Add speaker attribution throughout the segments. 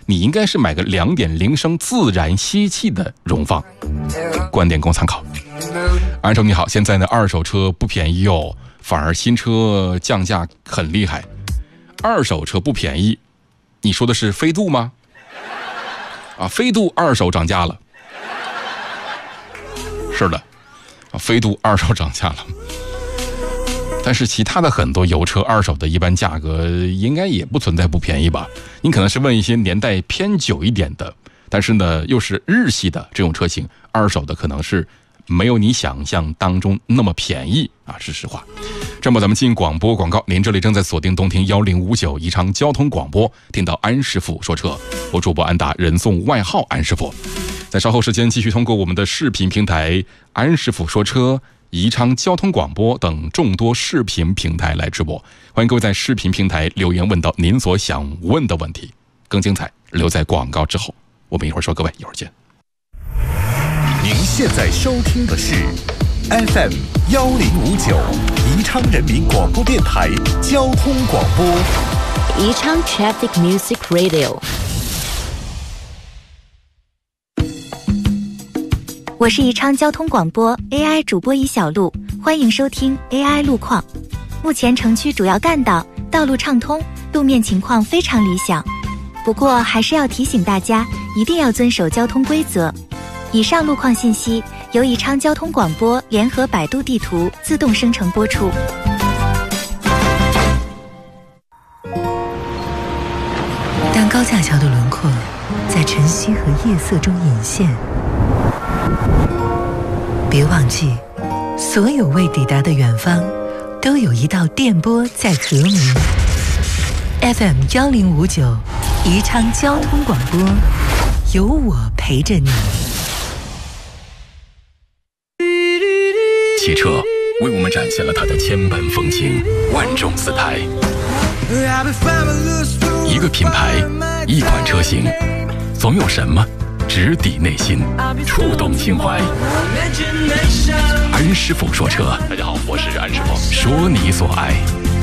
Speaker 1: 你应该是买个2.0升自然吸气的荣放。观点供参考。安生你好，现在呢二手车不便宜哦，反而新车降价很厉害。二手车不便宜，你说的是飞度吗？飞度二手涨价了。是的，飞度二手涨价了。但是其他的很多油车二手的一般价格应该也不存在不便宜吧？你可能是问一些年代偏久一点的，但是呢又是日系的这种车型，二手的可能是没有你想象当中那么便宜啊，是实话。这么咱们进广播广告，您这里正在锁定东听1059宜昌交通广播，听到安师傅说车，我主播安达，人送外号安师傅。在稍后时间继续通过我们的视频平台安师傅说车、宜昌交通广播等众多视频平台来直播，欢迎各位在视频平台留言问到您所想问的问题，更精彩留在广告之后，我们一会儿说，各位一会儿见。
Speaker 2: 您现在收听的是 FM 1059宜昌人民广播电台交通广播，
Speaker 3: 宜昌 Traffic Music Radio。
Speaker 4: 我是宜昌交通广播 AI 主播尹小璐，欢迎收听 AI 路况。目前城区主要干道道路畅通，路面情况非常理想。不过还是要提醒大家，一定要遵守交通规则。以上路况信息由宜昌交通广播联合百度地图自动生成播出。
Speaker 5: 当高架桥的轮廓在晨曦和夜色中隐现，别忘记，所有未抵达的远方，都有一道电波在和鸣。FM 1059，宜昌交通广播，有我陪着你。
Speaker 1: 汽车为我们展现了它的千般风情、万种姿态。一个品牌，一款车型，总有什么直抵内心，触动情怀。安师傅说车，大家好，我是安师傅，说你所爱。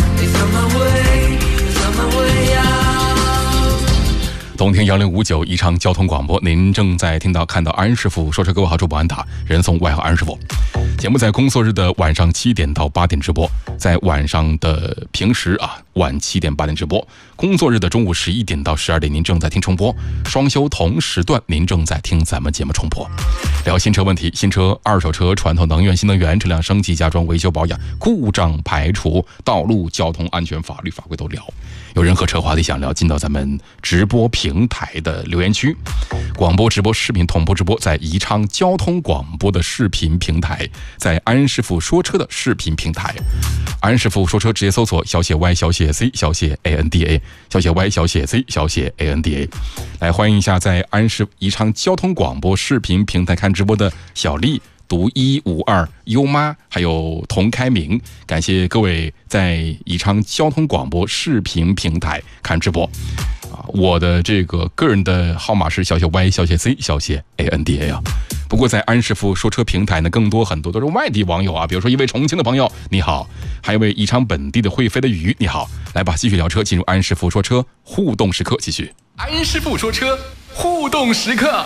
Speaker 1: 东听1059宜昌交通广播，您正在看到安师傅说车，各位好，主播安达，人送外号安师傅。节目在工作日的晚上7点到8点直播，在晚上的平时晚7点8点直播，工作日的中午11点到12点您正在听重播，双休同时段您正在听咱们节目重播。聊新车问题，新车、二手车、传统能源、新能源、车辆升级、加装、维修保养、故障排除、道路交通安全、法律法规都聊。有任何车话题想聊，进到咱们直播平台的留言区，广播直播视频同步直播在宜昌交通广播的视频平台，在安师傅说车的视频平台，安师傅说车直接搜索小写 Y 小写 C 小写 ANDA 小写 Y 小写 C 小写 ANDA， 来欢迎一下在宜昌交通广播视频平台看直播的小丽、独一无二、优妈还有童开明，感谢各位在宜昌交通广播视频平台看直播。我的这个个人的号码是小写 Y 小写 C 小写 ANDA 啊。不过在安师傅说车平台呢，很多都是外地网友啊，比如说一位重庆的朋友你好，还有一位宜昌本地的会飞的鱼你好，来吧，继续聊车，进入安师傅说车互动时刻，继续安师傅说车互动时刻。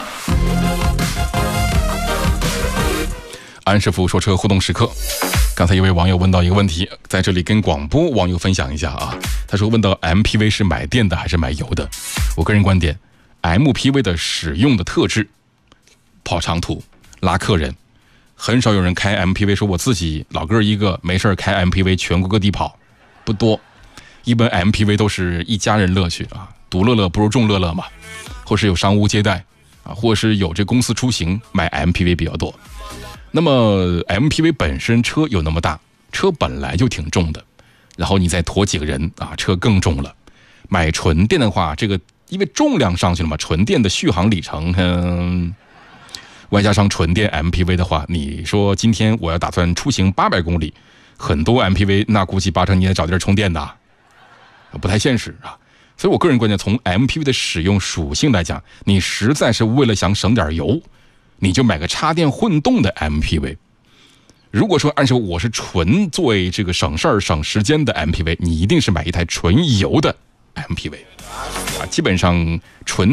Speaker 1: 安师傅说车互动时刻，刚才一位网友问到一个问题，在这里跟广播网友分享一下啊。他说问到 MPV 是买电的还是买油的？我个人观点 ，MPV 的使用的特质，跑长途、拉客人，很少有人开 MPV 说我自己老哥一个没事开 MPV 全国各地跑，不多。一般 MPV 都是一家人乐趣啊，独乐乐不如众乐乐嘛，或是有商务接待啊，或是有这公司出行买 MPV 比较多。那么 MPV 本身车有那么大，车本来就挺重的，然后你再驮几个人啊，车更重了。买纯电的话，这个因为重量上去了嘛，纯电的续航里程，外加上纯电 MPV 的话，你说今天我要打算出行800公里，很多 MPV 那估计8成你得找地儿充电的，不太现实啊。所以我个人观点，从 MPV 的使用属性来讲，你实在是为了想省点油，你就买个插电混动的 MPV。 如果说按照我是纯作为这个省事儿省时间的 MPV， 你一定是买一台纯油的 MPV 啊，基本上纯